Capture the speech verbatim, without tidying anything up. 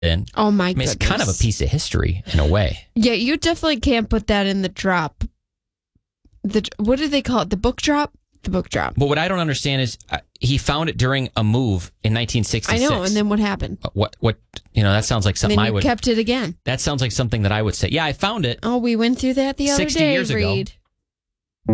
in. Oh my I mean, goodness. it's kind of a piece of history in a way. Yeah, you definitely can't put that in the drop. The what do they call it? The book drop? The book drop. But what I don't understand is uh, he found it during a move in nineteen sixty-six. I know, and then what happened? What, what, you know, that sounds like And something then I you would... kept it again. That sounds like something that I would say. Yeah, I found it. Oh, we went through that the other sixty day, years ago. Reed.